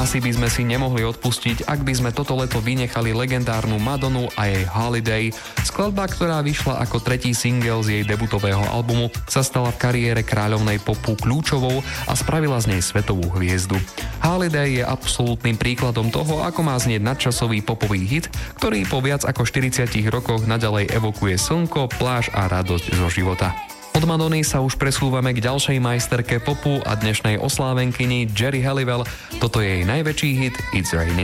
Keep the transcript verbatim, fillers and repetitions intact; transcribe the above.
Asi by sme si nemohli odpustiť, ak by sme toto leto vynechali legendárnu Madonu a jej Holiday. Skladba, ktorá vyšla ako tretí single z jej debutového albumu, sa stala v kariére kráľovnej popu kľúčovou a spravila z nej svetovú hviezdu. Holiday je absolútnym príkladom toho, ako má znieť nadčasový popový hit, ktorý po viac ako štyridsiatich rokoch naďalej evokuje slnko, pláž a radosť zo života. Od Madony sa už presúvame k ďalšej majsterke popu a dnešnej oslávenkyni Geri Halliwell. Toto je jej najväčší hit It's Raining.